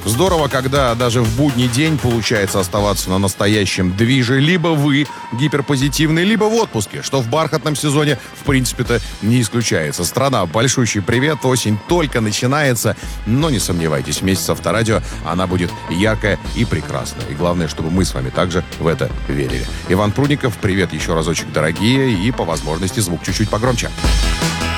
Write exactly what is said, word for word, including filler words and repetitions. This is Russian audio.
Здорово, когда даже в будний день получается оставаться на настоящем движе. Либо вы гиперпозитивный, либо в отпуске, что в бархатном сезоне, в принципе-то, не исключается. Страна, большущий привет, осень только начинается, но не сомневайтесь, вместе с Авторадио она будет яркая и прекрасная. И главное, чтобы мы с вами также в это верили. Иван Прудников, привет еще разочек, дорогие, и по возможности звук чуть-чуть погромче.